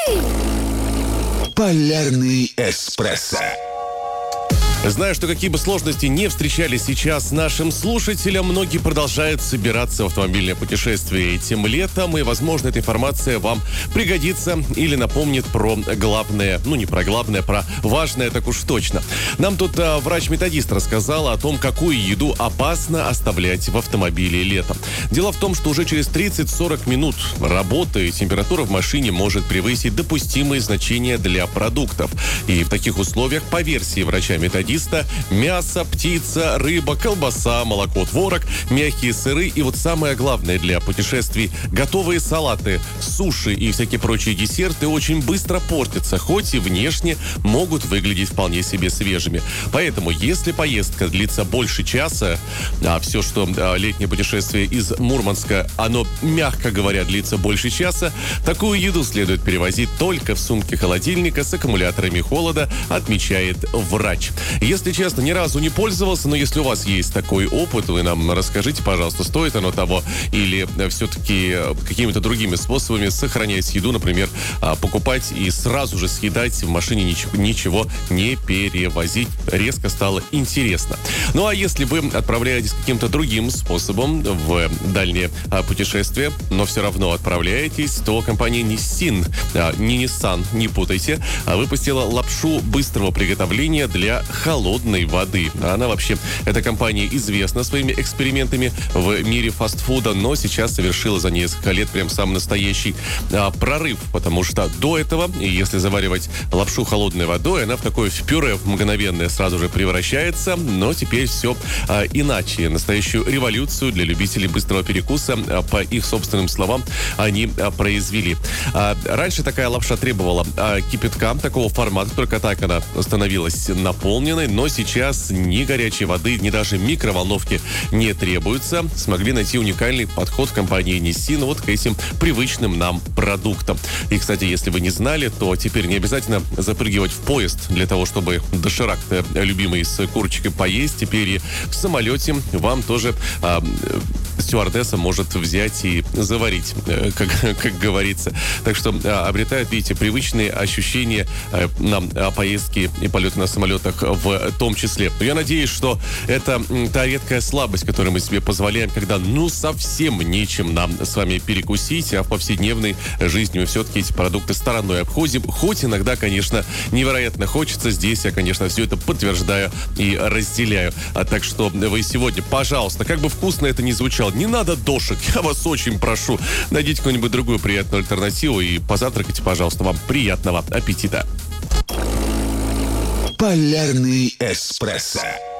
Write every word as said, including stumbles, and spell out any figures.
Полярный эспрессо. Знаю, что какие бы сложности не встречались сейчас нашим слушателям, многие продолжают собираться в автомобильное путешествие этим летом, и, возможно, эта информация вам пригодится или напомнит про главное, ну не про главное, про важное так уж точно. Нам тут а, врач-методист рассказала о том, какую еду опасно оставлять в автомобиле летом. Дело в том, что уже через тридцать-сорок минут работы температура в машине может превысить допустимые значения для продуктов. И в таких условиях, по версии врача-методиста, мясо, птица, рыба, колбаса, молоко, творог, мягкие сыры и вот самое главное для путешествий – готовые салаты, суши и всякие прочие десерты очень быстро портятся, хоть и внешне могут выглядеть вполне себе свежими. Поэтому, если поездка длится больше часа, а все, что а, летнее путешествие из Мурманска, оно, мягко говоря, длится больше часа, такую еду следует перевозить только в сумке холодильника с аккумуляторами холода, отмечает врач. Если честно, ни разу не пользовался, но если у вас есть такой опыт, вы нам расскажите, пожалуйста, стоит оно того, или все-таки какими-то другими способами сохранять еду, например, покупать и сразу же съедать, в машине ничего, ничего не перевозить. Резко стало интересно. Ну а если вы отправляетесь каким-то другим способом в дальнее путешествие, но все равно отправляетесь, то компания Nissin, не Nissan, не путайте, выпустила лапшу быстрого приготовления для холодной воды. Она вообще, эта компания известна своими экспериментами в мире фастфуда, но сейчас совершила за несколько лет прям самый настоящий а, прорыв, потому что до этого, если заваривать лапшу холодной водой, она в такое в пюре мгновенное сразу же превращается, но теперь все а, иначе. Настоящую революцию для любителей быстрого перекуса, а, по их собственным словам, они а, произвели. А, раньше такая лапша требовала а, кипятка, такого формата, только так она становилась наполненной, но сейчас ни горячей воды, ни даже микроволновки не требуются. Смогли найти уникальный подход в компании Nissin вот к этим привычным нам продуктам. И, кстати, если вы не знали, то теперь не обязательно запрыгивать в поезд для того, чтобы доширак-то любимый с курочкой поесть. Теперь и в самолете вам тоже а, стюардесса может взять и заварить, как, как говорится. Так что а, обретают, видите, привычные ощущения а, на а, поездки и полеты на самолетах в том числе. Но я надеюсь, что это м, та редкая слабость, которую мы себе позволяем, когда ну совсем нечем нам с вами перекусить, а в повседневной жизни мы все-таки эти продукты стороной обходим. Хоть иногда, конечно, невероятно хочется. Здесь я, конечно, все это подтверждаю и разделяю. А так что вы сегодня, пожалуйста, как бы вкусно это ни звучало, не надо дошек, я вас очень прошу. Найдите какую-нибудь другую приятную альтернативу и позавтракайте, пожалуйста. Вам приятного аппетита. Полярный эспрессо.